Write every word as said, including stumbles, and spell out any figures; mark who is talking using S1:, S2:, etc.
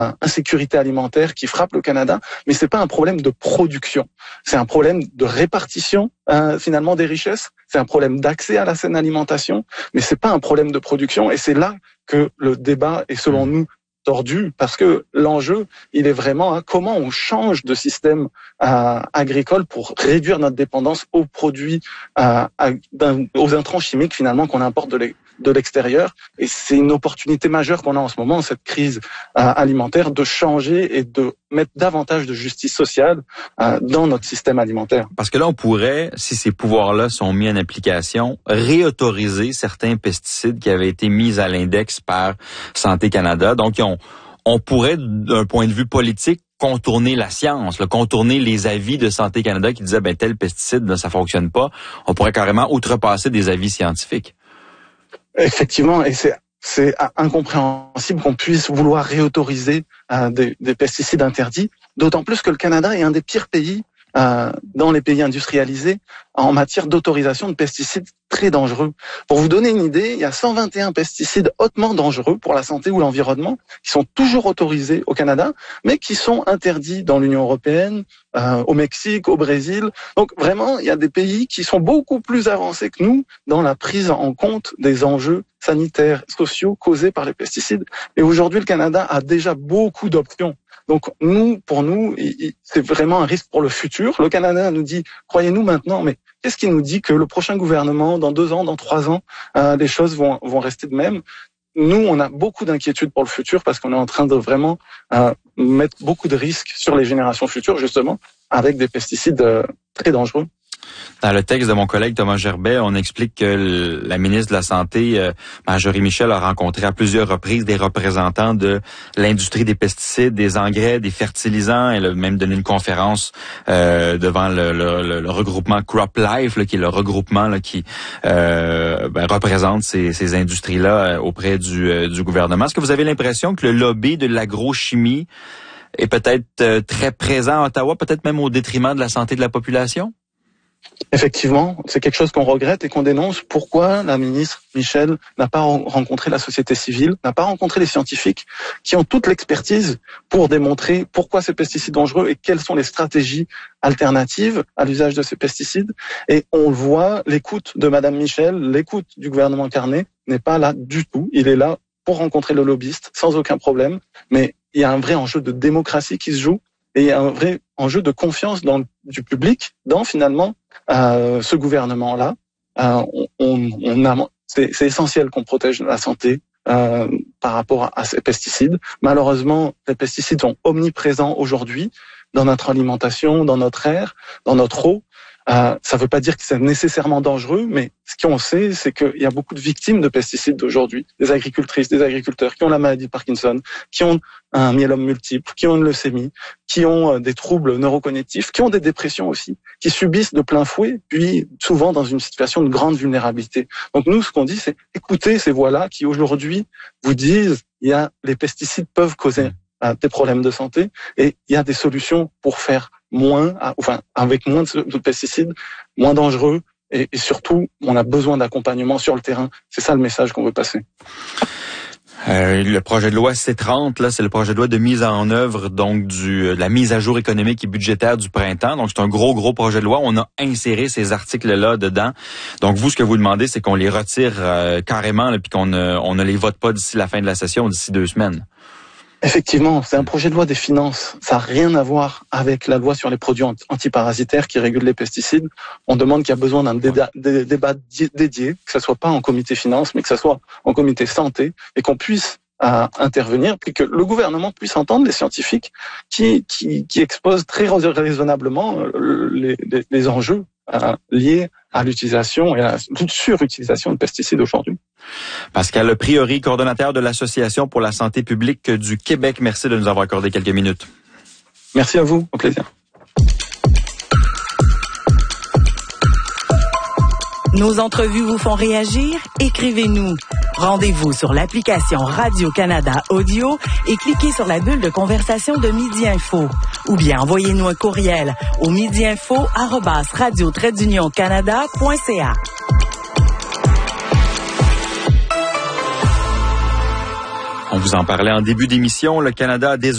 S1: insécurité alimentaire qui frappe le Canada, mais c'est pas un problème de production. C'est un problème de répartition euh, finalement des richesses. C'est un problème d'accès à la saine alimentation, mais c'est pas un problème de production. Et c'est là que le débat est, selon nous, tordu, parce que l'enjeu, il est vraiment hein, comment on change de système euh, agricole pour réduire notre dépendance aux produits, euh, à, aux intrants chimiques finalement qu'on importe de l'ex- de l'extérieur. Et c'est une opportunité majeure qu'on a en ce moment, cette crise euh, alimentaire, de changer et de mettre davantage de justice sociale euh, dans notre système alimentaire.
S2: Parce que là, on pourrait, si ces pouvoirs-là sont mis en application, réautoriser certains pesticides qui avaient été mis à l'index par Santé Canada. Donc, on, on pourrait, d'un point de vue politique, contourner la science, là, contourner les avis de Santé Canada qui disaient ben tel pesticide, là, ça fonctionne pas. On pourrait carrément outrepasser des avis scientifiques.
S1: Effectivement, et c'est c'est incompréhensible qu'on puisse vouloir réautoriser euh, des, des pesticides interdits, d'autant plus que le Canada est un des pires pays euh, dans les pays industrialisés en matière d'autorisation de pesticides très dangereux. Pour vous donner une idée, il y a cent vingt et un pesticides hautement dangereux pour la santé ou l'environnement qui sont toujours autorisés au Canada, mais qui sont interdits dans l'Union européenne, euh, au Mexique, au Brésil. Donc vraiment, il y a des pays qui sont beaucoup plus avancés que nous dans la prise en compte des enjeux sanitaires, sociaux causés par les pesticides. Et aujourd'hui, le Canada a déjà beaucoup d'options. Donc nous, pour nous, c'est vraiment un risque pour le futur. Le Canada nous dit, croyez-nous maintenant, mais qu'est-ce qui nous dit que le prochain gouvernement, dans deux ans, dans trois ans, euh, les choses vont, vont rester de même? Nous, on a beaucoup d'inquiétudes pour le futur parce qu'on est en train de vraiment euh, mettre beaucoup de risques sur les générations futures, justement, avec des pesticides euh, très dangereux.
S2: Dans le texte de mon collègue Thomas Gerbet, on explique que la ministre de la Santé, euh, Marjorie Michel, a rencontré à plusieurs reprises des représentants de l'industrie des pesticides, des engrais, des fertilisants. Elle a même donné une conférence euh, devant le, le, le regroupement CropLife, là, qui est le regroupement là, qui euh, ben, représente ces, ces industries-là euh, auprès du, euh, du gouvernement. Est-ce que vous avez l'impression que le lobby de l'agrochimie est peut-être euh, très présent à Ottawa, peut-être même au détriment de la santé de la population?
S1: Effectivement, c'est quelque chose qu'on regrette et qu'on dénonce. Pourquoi la ministre Michel n'a pas rencontré la société civile, n'a pas rencontré les scientifiques qui ont toute l'expertise pour démontrer pourquoi ces pesticides sont dangereux et quelles sont les stratégies alternatives à l'usage de ces pesticides. Et on le voit, l'écoute de Madame Michel, l'écoute du gouvernement Carney n'est pas là du tout. Il est là pour rencontrer le lobbyiste sans aucun problème. Mais il y a un vrai enjeu de démocratie qui se joue. Et il y a un vrai enjeu de confiance dans, du public dans finalement euh, ce gouvernement-là. Euh, on, on, on a, c'est, c'est essentiel qu'on protège la santé euh, par rapport à, à ces pesticides. Malheureusement, les pesticides sont omniprésents aujourd'hui dans notre alimentation, dans notre air, dans notre eau. Euh, ça ne veut pas dire que c'est nécessairement dangereux, mais ce qu'on sait, c'est qu'il y a beaucoup de victimes de pesticides aujourd'hui, des agricultrices, des agriculteurs qui ont la maladie de Parkinson, qui ont un myélome multiple, qui ont une leucémie, qui ont des troubles neurocognitifs, qui ont des dépressions aussi, qui subissent de plein fouet, puis souvent dans une situation de grande vulnérabilité. Donc nous, ce qu'on dit, c'est écoutez ces voix-là qui aujourd'hui vous disent il y a les pesticides peuvent causer euh, des problèmes de santé et il y a des solutions pour faire moins, enfin avec moins de, de pesticides, moins dangereux et, et surtout on a besoin d'accompagnement sur le terrain. C'est ça le message qu'on veut passer.
S2: Euh, le projet de loi C trente, là, c'est le projet de loi de mise en œuvre donc du de la mise à jour économique et budgétaire du printemps. Donc c'est un gros gros projet de loi. On a inséré ces articles-là dedans. Donc vous, ce que vous demandez, c'est qu'on les retire euh, carrément, là, puis qu'on ne on ne les vote pas d'ici la fin de la session, d'ici deux semaines.
S1: Effectivement, c'est un projet de loi des finances. Ça n'a rien à voir avec la loi sur les produits antiparasitaires qui régule les pesticides. On demande qu'il y a besoin d'un déda- dé- débat dédié, que ça soit pas en comité finance, mais que ça soit en comité santé, et qu'on puisse euh, intervenir, puis que le gouvernement puisse entendre les scientifiques qui, qui, qui exposent très raisonnablement les, les, les enjeux euh, liés à l'utilisation et à la surutilisation de pesticides aujourd'hui.
S2: Pascal Priori, coordonnateur de l'Association pour la santé publique du Québec. Merci de nous avoir accordé quelques minutes.
S1: Merci à vous, au plaisir.
S3: Nos entrevues vous font réagir? Écrivez-nous. Rendez-vous sur l'application Radio-Canada Audio et cliquez sur la bulle de conversation de Midi Info. Ou bien envoyez-nous un courriel au midiinfo arobase radio trait d'union canada point c a.
S2: On vous en parlait en début d'émission. Le Canada a désormais